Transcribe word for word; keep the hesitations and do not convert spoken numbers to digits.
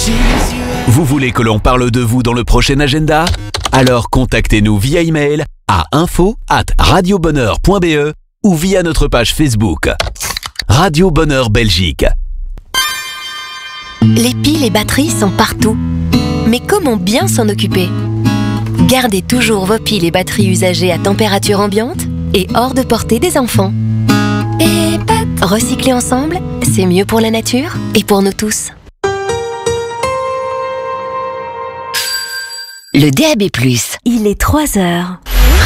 Vous voulez que l'on parle de vous dans le prochain agenda? Alors contactez-nous via email à info arobase radiobonheur point b e ou via notre page Facebook. Radio Bonheur Belgique. Les piles et batteries sont partout. Mais comment bien s'en occuper? Gardez toujours vos piles et batteries usagées à température ambiante et hors de portée des enfants. Et pat, recycler ensemble, c'est mieux pour la nature et pour nous tous. Le D A B plus. Il est trois heures.